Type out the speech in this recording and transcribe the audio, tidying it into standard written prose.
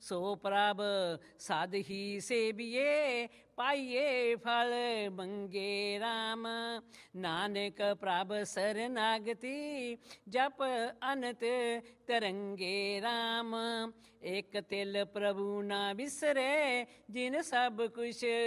ਸੋ ਪ੍ਰਭ ਸਾਧ ਹੀ ਸੇਵੀਏ, ਪਾਈਏ ਫਲ ਮੰਗੇ ਰਾਮ। ਨਾਨਕ ਪ੍ਰਭ ਸਰਨਾਗਤੀ, ਜਪ ਅਨੰਤ ਤਰੰਗੇ ਰਾਮ। ਇੱਕ ਤਿਲ ਪ੍ਰਭੂ ਨਾ ਵਿਸਰੇ, ਜਿਨ ਸਭ ਕੁਛ